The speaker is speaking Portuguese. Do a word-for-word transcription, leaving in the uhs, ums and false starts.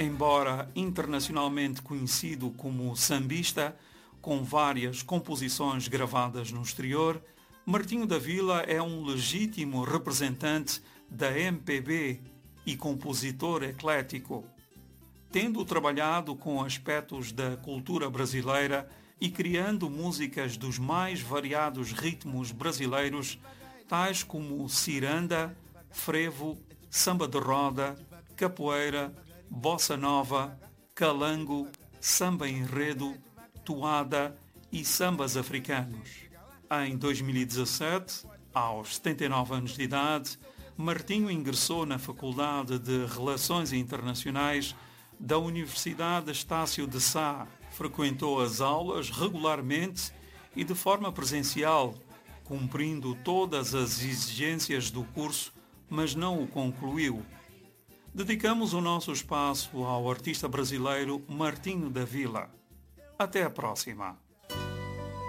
Embora internacionalmente conhecido como sambista, com várias composições gravadas no exterior, Martinho da Vila é um legítimo representante da M P B e compositor eclético, tendo trabalhado com aspectos da cultura brasileira e criando músicas dos mais variados ritmos brasileiros, tais como ciranda, frevo, samba de roda, capoeira, bossa nova, calango, samba enredo, toada e sambas africanos. Em dois mil e dezassete, aos setenta e nove anos de idade, Martinho ingressou na Faculdade de Relações Internacionais da Universidade Estácio de Sá. Frequentou as aulas regularmente e de forma presencial, cumprindo todas as exigências do curso, mas não o concluiu. Dedicamos o nosso espaço ao artista brasileiro Martinho da Vila. Até a próxima!